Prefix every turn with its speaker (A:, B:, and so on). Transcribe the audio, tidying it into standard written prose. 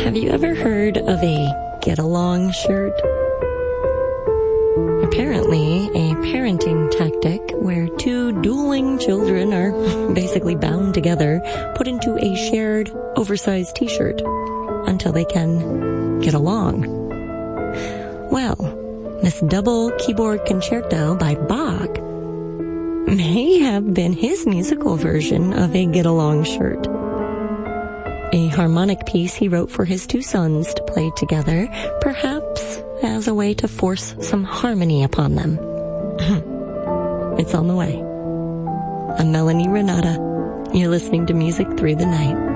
A: Have you ever heard of a get-along shirt? Apparently, a parenting tactic where two dueling children are basically bound together, put into a shared, oversized t-shirt until they can get along. Well, this double keyboard concerto by Bach may have been his musical version of a get-along shirt. A harmonic piece he wrote for his two sons to play together, perhaps as a way to force some harmony upon them. It's on the way. I'm Melanie Renata. You're listening to Music Through the Night.